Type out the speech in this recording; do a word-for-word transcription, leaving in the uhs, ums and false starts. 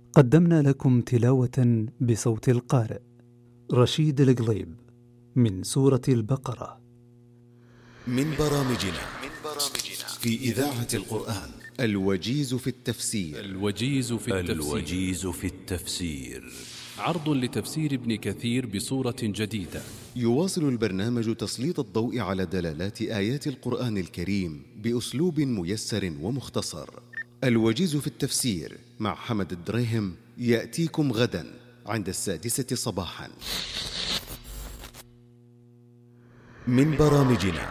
قدمنا لكم تلاوة بصوت القارئ رشيد القليب من سورة البقرة. من برامجنا في إذاعة القرآن الوجيز في التفسير. الوجيز في التفسير, الوجيز في التفسير عرض لتفسير ابن كثير بصورة جديدة. يواصل البرنامج تسليط الضوء على دلالات آيات القرآن الكريم بأسلوب ميسر ومختصر. الوجيز في التفسير مع حمد الدريهم يأتيكم غدا عند السادسة صباحا. من برامجنا